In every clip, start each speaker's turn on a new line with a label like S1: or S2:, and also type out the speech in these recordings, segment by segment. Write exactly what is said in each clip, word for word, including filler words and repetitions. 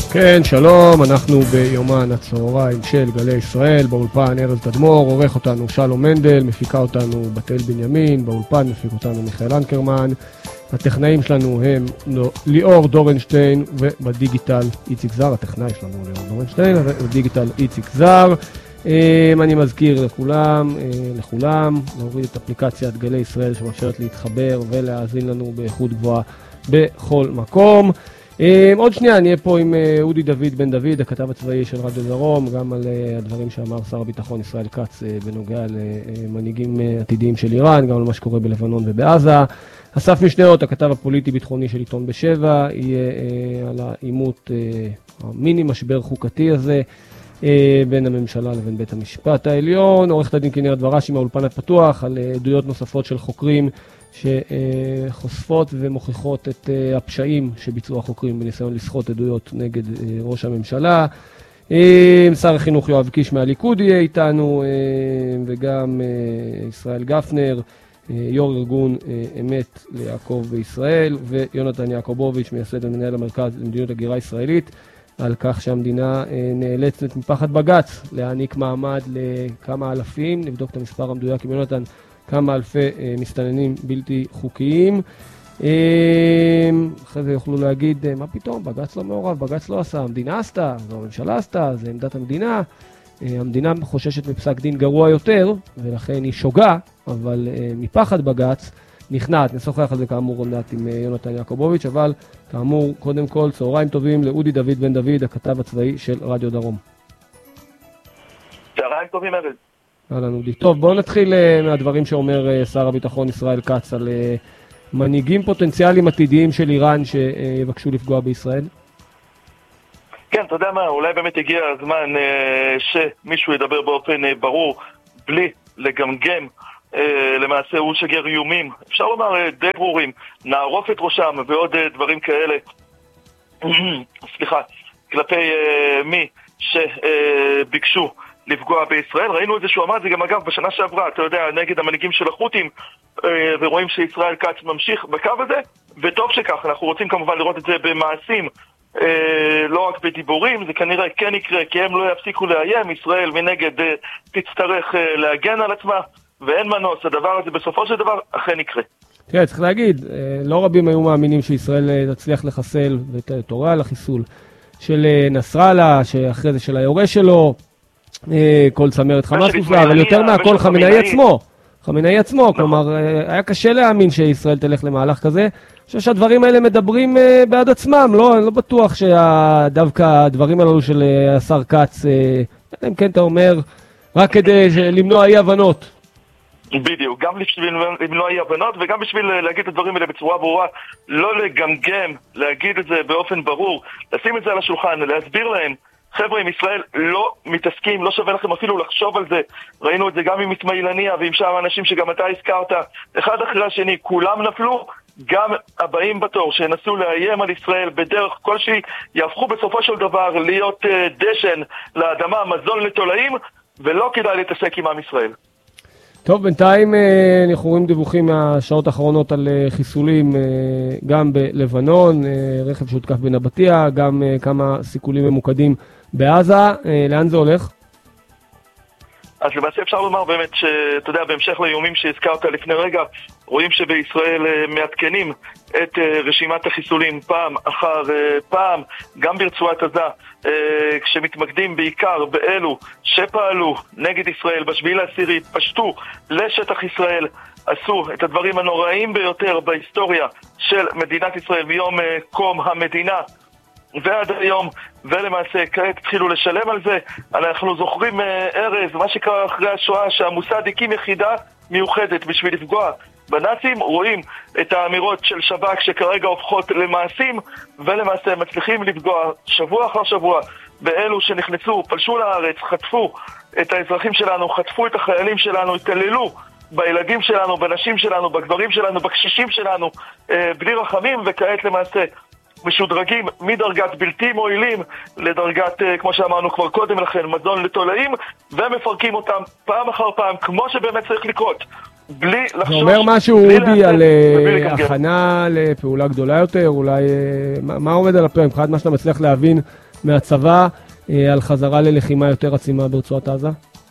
S1: כן, שלום, אנחנו ביומן הצהריים של גלי ישראל, באולפן ארז תדמור, עורך אותנו שלום מנדל, מפיקה אותנו בתל בנימין, באולפן מפיק אותנו מיכאל אנקרמן, הטכנאים שלנו הם ליאור דורנשטיין, ובדיגיטל איציק זר, הטכנאי שלנו ליאור דורנשטיין, ובדיגיטל איציק זר. אני מזכיר לכולם, לכולם, להוריד את אפליקציית גלי ישראל שמאפשרת להתחבר ולהאזין לנו באיכות גבוהה בכל מקום. עוד שנייה, נהיה פה עם אודי דוד בן דוד, הכתב הצבאי של רדיו דרום, גם על הדברים שאמר שר הביטחון ישראל כץ בנוגע למנהיגים עתידיים של איראן, גם על מה שקורה בלבנון ובעזה. אסף משניות, הכתב הפוליטי-ביטחוני של עיתון בשבע, יהיה על העימות המיני משבר חוקתי הזה, בין הממשלה לבין בית המשפט העליון. עורכת הדין כנרת ורשי מהאולפן הפתוח, על עדויות נוספות של חוקרים שחושפות ומוכיחות את הפשעים שביצעו החוקרים בניסיון לסחוט עדויות נגד ראש הממשלה. שר החינוך יואב קיש מהליכוד יהיה איתנו, וגם ישראל גפנר, יו"ר ארגון אמת ליעקב בישראל, ויונתן יעקובוביץ' מייסד ומנהל המרכז למדיניות הגירה ישראלית, על כך שהמדינה נאלצת מפחד בג"ץ להעניק מעמד לכמה אלפים, נבדוק את המספר המדויק עם יונתן, כמה אלפי מסתננים בלתי חוקיים. אחרי זה יוכלו להגיד, מה פתאום, בג"ץ לא מעורב, בג"ץ לא עשה, המדינה עשתה, זו הממשלה עשתה, זה עמדת המדינה. המדינה חוששת מפסק דין גרוע יותר, ולכן היא שוגה, אבל מפחד בג"ץ נכנעת. נשוחח על זה כאמור עוד מעט עם יונתן יעקובוביץ', אבל כאמור, קודם כל, צהריים טובים לאודי דוד בן דוד, הכתב הצבאי של רדיו דרום.
S2: צהריים טובים ארז.
S1: אהלן אודי. טוב, בואו נתחיל מהדברים שאומר שר הביטחון ישראל כץ על מנהיגים פוטנציאליים עתידיים של איראן שיבקשו לפגוע בישראל.
S2: כן, אתה יודע מה, אולי באמת הגיע הזמן שמישהו ידבר באופן ברור, בלי לגמגם. למעשה הוא שגר איומים, אפשר לומר די ברורים, נערוף את ראשם ועוד דברים כאלה, סליחה, כלפי מי שביקשו לפגוע בישראל. ראינו את זה שהוא אמר את זה גם אגב בשנה שעברה, אתה יודע, נגד המנהיגים של החות'ים, ורואים שישראל כץ ממשיך בקו הזה, וטוב שכך, אנחנו רוצים כמובן לראות את זה במעשים, לא רק בדיבורים. זה כנראה כן יקרה, כי הם לא יפסיקו לאיים, ישראל מנגד תצטרך להגן על עצמה, ואין מנוס, הדבר הזה בסופו של דבר אכן יקרה.
S1: תראה, צריך להגיד, לא רבים היו מאמינים שישראל תצליח לחסל ותורה על החיסול של נסראללה, שאחרי זה של היורש שלו, כל צמרת חמאס כופלה, אבל יותר מהכל חמינאי עצמו. חמינאי עצמו, כלומר, היה קשה להאמין שישראל תלך למהלך כזה. אני חושב שהדברים האלה מדברים בעד עצמם, לא, אני לא בטוח שדווקא הדברים הללו של השר כץ, אם כן אתה אומר, רק כדי למנוע אי הבנות.
S2: בדיוק, גם בשביל למנוע אי הבנות וגם בשביל להגיד את הדברים האלה בצורה ברורה, לא לגמגם, להגיד את זה באופן ברור, לשים את זה על השולחן, להסביר להם, חבר'ה, עם ישראל לא מתעסקים, לא שווה לכם אפילו לחשוב על זה. ראינו את זה גם עם אסמאעילניה ועם שאר האנשים שגם אתה הזכרת, אחד אחרי השני, כולם נפלו, גם הבאים בתור שינסו לאיים על ישראל בדרך כלשהי, יהפכו בסופו של דבר להיות דשן לאדמה, מזון לתולעים, ולא כדאי להתעסק עם עם ישראל.
S1: טוב, בינתיים אנחנו רואים דיווחים מהשעות האחרונות על חיסולים גם בלבנון, רכב שהותקף בנבטיה, גם כמה סיכולים ממוקדים בעזה. לאן זה הולך?
S2: אז למעשה אפשר לומר באמת שאתה יודע, בהמשך לאיומים שהזכרת לפני רגע, רואים שבישראל מעדכנים את רשימת החיסולים פעם אחר פעם, גם ברצועת עזה, כשמתמקדים בעיקר באלו שפעלו נגד ישראל בשביעי לעשירי, פשטו לשטח ישראל, עשו את הדברים הנוראים ביותר בהיסטוריה של מדינת ישראל מיום קום המדינה ועד היום, ולמעשה כעת התחילו לשלם על זה. אנחנו זוכרים ארז, מה שקרה אחרי השואה, שהמוסד הקים יחידה מיוחדת בשביל לפגוע בנאצים. רואים את האמירות של שב"כ שכרגע הופכות למעשים, ולמעשה מצליחים לפגוע שבוע אחר שבוע באלו שנכנסו, פלשו לארץ, חטפו את האזרחים שלנו, חטפו את החיילים שלנו, התעללו בילדים שלנו, בנשים שלנו, בגברים שלנו, בקשישים שלנו, בלי רחמים, וכעת למעשה משודרגים מדרגת בלתי מועילים לדרגת, כמו שאמרנו כבר קודם לכן, מזון לתולעים, ומפרקים אותם פעם אחר פעם, כמו שבאמת צריך לקרות, בלי לחשוש. זה
S1: אומר משהו, אודי, על הכנה לפעולה גדולה יותר, אולי, מה עומד על הפרק? מבחינת מה שאתה מצליח להבין מהצבא על חזרה ללחימה יותר עצימה ברצועת עזה?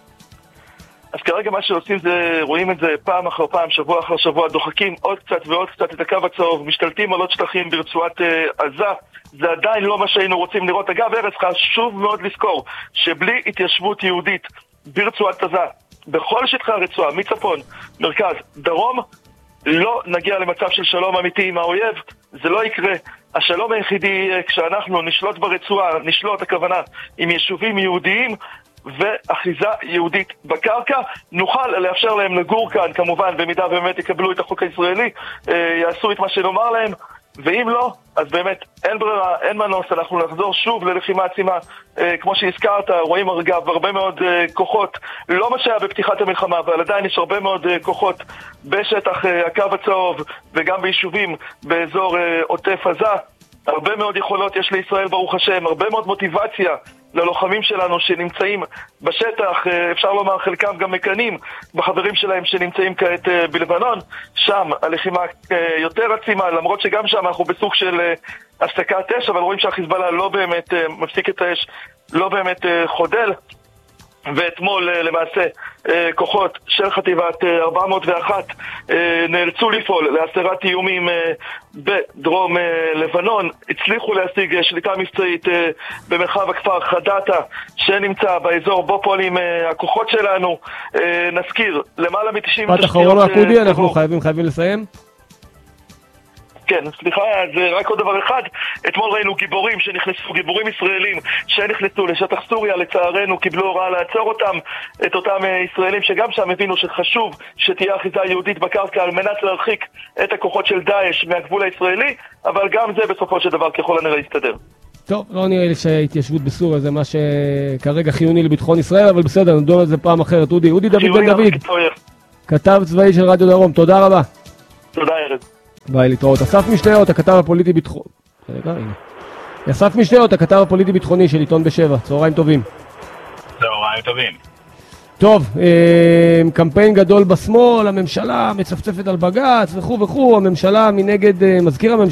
S2: אז כרגע מה שעושים זה, רואים את זה פעם אחר פעם, שבוע אחר שבוע, דוחקים עוד קצת ועוד קצת את הקו הצהוב, משתלטים על עוד שטחים ברצועת אה, עזה. זה עדיין לא מה שהיינו רוצים לראות. אגב, ארץ, חשוב מאוד לזכור שבלי התיישבות יהודית ברצועת עזה, בכל שטחי הרצועה, מצפון, מרכז, דרום, לא נגיע למצב של שלום אמיתי עם האויב. זה לא יקרה. השלום היחידי כשאנחנו נשלוט ברצועה, נשלוט הכוונה עם יישובים יהודיים ואחיזה יהודית בקרקע, נוכל לאפשר להם לגור כאן, כמובן, במידה באמת יקבלו את החוק הישראלי, יעשו את מה שנאמר להם, ואם לא, אז באמת אין ברירה, אין מנוס, אנחנו נחזור שוב ללחימה עצימה, כמו שהזכרת, רואים אגב הרבה מאוד כוחות, לא מה שהיה בפתיחת המלחמה, אבל עדיין יש הרבה מאוד כוחות בשטח הקו הצהוב וגם ביישובים באזור עוטף עזה. הרבה מאוד יכולות יש לישראל ברוך השם, הרבה מאוד מוטיבציה ללוחמים שלנו שנמצאים בשטח, אפשר לומר חלקם גם מקנים בחברים שלהם שנמצאים כעת בלבנון. שם הלחימה יותר עצימה, למרות שגם שם אנחנו בסוג של הפסקת אש, אבל רואים שהחיזבאללה לא באמת מפסיק את האש, לא באמת חודל. ואתמול למעשה כוחות של חטיבת ארבע מאות ואחת נאלצו לפעול להסרת איומים בדרום לבנון, הצליחו להשיג שליטה מבצעית במרחב הכפר חדתה שנמצא באזור בו פועלים הכוחות שלנו. נזכיר, למעלה מ-תשעים
S1: פת אחרון רק אודי, אנחנו חייבים חייבים לסיים.
S2: כן, סליחה, זה רק עוד דבר אחד. אתמול ראינו גיבורים שנכנסו, גיבורים ישראלים שנכנסו לשטח סוריה, לצערנו קיבלו הוראה לעצור אותם, את אותם ישראלים שגם שם הבינו שחשוב שתהיה אחיזה יהודית בקרקע על מנת להרחיק את הכוחות של דאעש מהגבול הישראלי, אבל גם זה בסופו של דבר ככל הנראה יסתדר.
S1: טוב, לא נראה לי שההתיישבות בסוריה זה מה שכרגע חיוני לביטחון ישראל, אבל בסדר, נדון על זה פעם אחרת. אודי, אודי דוד בן דוד, כתב צבאי של רדיו דרום, תודה רבה.
S2: תודה, ארז.
S1: ביי, להתראות. אסף משטיות, הכתב הפוליטי ביטחוני. רגע, הנה. אסף משטיות, הכתב הפוליטי ביטחוני של עיתון בשבע. צהריים טובים.
S3: צהריים טובים.
S1: טוב, אה, קמפיין גדול בשמאל, הממשלה מצפצפת על בג"ץ וכו' וכו', הממשלה מנגד, אה, מזכיר הממשלה